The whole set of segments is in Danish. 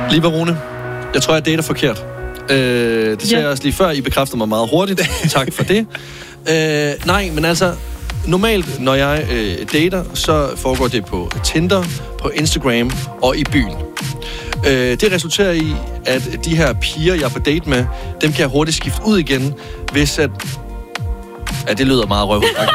Liebe Rune, jeg tror, jeg dater forkert. Det sagde jeg også lige før. I bekræftede mig meget hurtigt. Tak for det. Nej, men altså, normalt, når jeg dater, så foregår det på Tinder, på Instagram og i byen. Det resulterer i, at de her piger, jeg er på date med, dem kan jeg hurtigt skifte ud igen, hvis at... Ja, det lyder meget røvhulagtigt.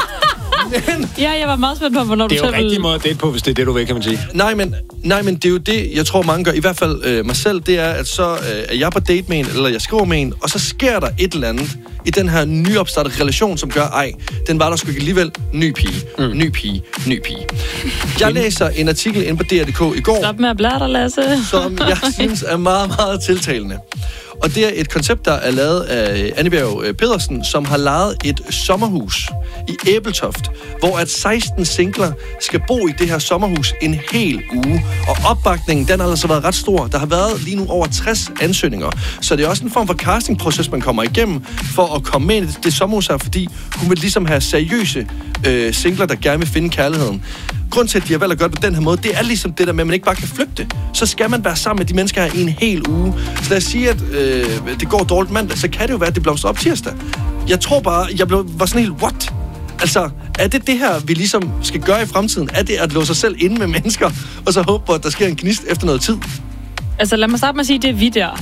Ja, jeg var meget spændt på, hvornår du selv... Det er jo rigtig måde at date på, hvis det er det, du vil, kan man sige. Nej, men det er jo det, jeg tror, mange gør. I hvert fald mig selv, det er, at så er jeg på date med en, eller jeg skriver med en, og så sker der et eller andet i den her nyopstartede relation, som gør, den var der sgu ikke alligevel. Ny pige. Jeg læser en artikel inde på DR.dk i går. Stop med at blære dig, Lasse. Som jeg synes er meget, meget tiltalende. Og det er et koncept, der er lavet af Anne Bjerg Pedersen, som har lejet et sommerhus i Æbeltoft, hvor at 16 singler skal bo i det her sommerhus en hel uge. Og opbakningen, den har altså været ret stor. Der har været lige nu over 60 ansøgninger. Så det er også en form for castingproces, man kommer igennem for at komme med i det sommerhus her, fordi hun vil ligesom have seriøse singler, der gerne vil finde kærligheden. Grunden til, at de har valgt at gøre det på den her måde, det er ligesom det der med, at man ikke bare kan flygte. Så skal man være sammen med de mennesker her i en hel uge. Så lad os sige, at det går dårligt mandag, så kan det jo være, at det blomstrer op tirsdag. Jeg tror bare, var sådan helt, what? Altså, er det her, vi ligesom skal gøre i fremtiden? Er det at låse sig selv inde med mennesker, og så håbe på, at der sker en gnist efter noget tid? Altså, lad mig starte med at sige, det er vi der.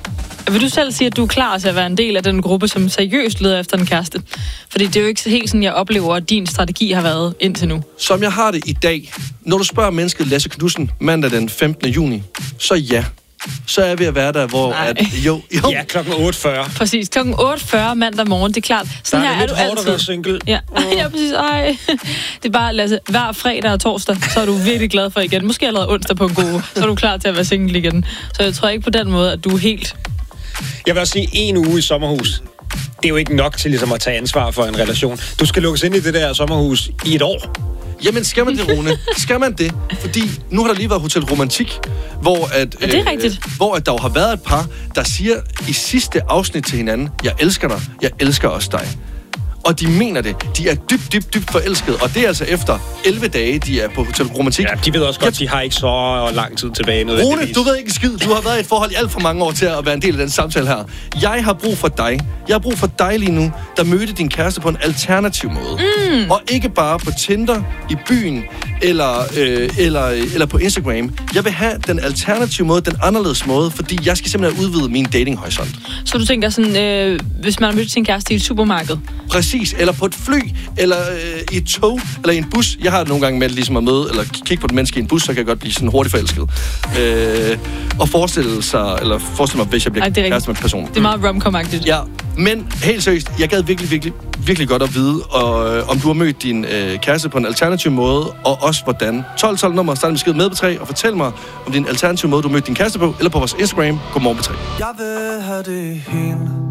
Vil du selv sige, at du er klar til at være en del af den gruppe, som seriøst leder efter en kæreste? Fordi det er jo ikke helt sådan, jeg oplever, at din strategi har været indtil nu. Som jeg har det i dag, når du spørger mennesket Lasse Knudsen mandag den 15. juni, så ja. Så er jeg ved at være der, hvor... Jo. Ja, klokken 8.40. Præcis, klokken 8.40 mandag morgen, det er klart. Sådan der er her lidt er du hårdt at være single. Ja, ja præcis. Det er bare, Lasse, hver fredag og torsdag, så er du virkelig glad for igen. Måske allerede onsdag på en god uge, så er du klar til at være single igen. Så jeg tror ikke på den måde, at du er helt... Jeg vil også sige, 1 uge i sommerhus, det er jo ikke nok til ligesom at tage ansvar for en relation. Du skal lukkes ind i det der sommerhus i 1 år. Jamen, skal man det, Rune? Skal man det? Fordi nu har der lige været Hotel Romantik, hvor at... Er det rigtigt? Hvor at der jo har været et par, der siger i sidste afsnit til hinanden, jeg elsker dig, jeg elsker også dig. Og de mener det. De er dybt forelskede. Og det er altså efter 11 dage, de er på Hotel Romantik. Ja, de ved også godt, de har ikke så lang tid tilbage. Rune, du ved ikke skid. Du har været i et forhold i alt for mange år til at være en del af den samtale her. Jeg har brug for dig. Jeg har brug for dig lige nu, der mødte din kæreste på en alternativ måde. Og ikke bare på Tinder, i byen, eller på Instagram. Jeg vil have den alternative måde, den anderledes måde, fordi jeg skal simpelthen udvide min datinghorisont. Så du tænker sådan, hvis man har mødt sin kæreste i et supermarked? Præcis, eller på et fly, eller i et tog, eller i en bus. Jeg har det nogle gange med ligesom at møde, eller kigge på et menneske i en bus, så kan jeg godt blive sådan hurtigt forelsket. Og forestille mig, hvis jeg bliver kæreste med en person. Det er meget rom-com-agtigt. Ja, men helt seriøst, jeg gad virkelig godt at vide, om du har mødt din kæreste på en alternativ måde, og også hvordan. 12 nummer, start en besked med på 3, og fortæl mig om din alternative måde, du mødte din kæreste på, eller på vores Instagram. Godmorgen på 3. Jeg vil have det hele.